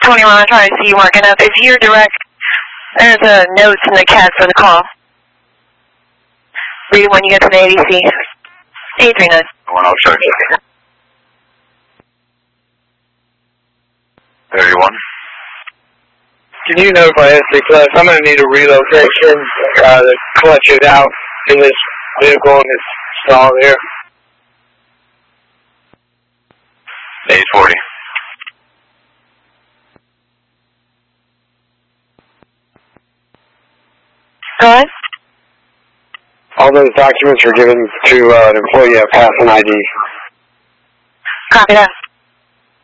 21, I'm trying to see you marking up. If you're direct, there's a notes in the CAD for the call. Read when you get to the ADC. 839. 106. 31. Can you notify S3 Plus? I'm going to need a relocation. The clutch is out in this vehicle and it's stalled here. 840. Go ahead. All those documents were given to an employee at Pass and ID. Copy that.